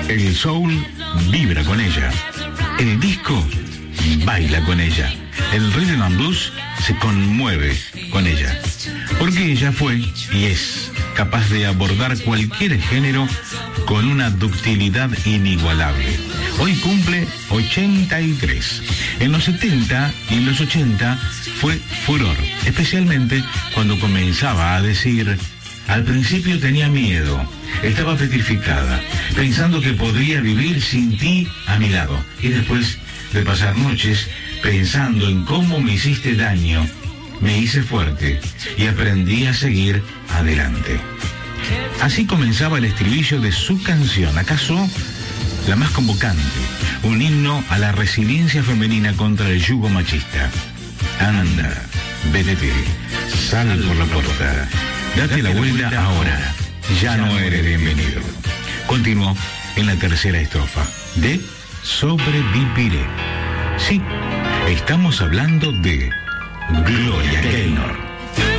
El soul vibra con ella. El disco baila con ella. El rhythm and blues se conmueve con ella. Porque ella fue y es capaz de abordar cualquier género con una ductilidad inigualable. Hoy cumple 83. En los 70 y en los 80 fue furor, especialmente cuando comenzaba a decir: al principio tenía miedo, estaba petrificada, pensando que podría vivir sin ti a mi lado. Y después de pasar noches pensando en cómo me hiciste daño, me hice fuerte y aprendí a seguir adelante. Así comenzaba el estribillo de su canción, acaso la más convocante, un himno a la resiliencia femenina contra el yugo machista. Anda, vete, sal por la puerta, date la vuelta ahora, ya no eres bienvenido. Continuó en la tercera estrofa de Sobreviviré. Sí, estamos hablando de Gloria Gaynor.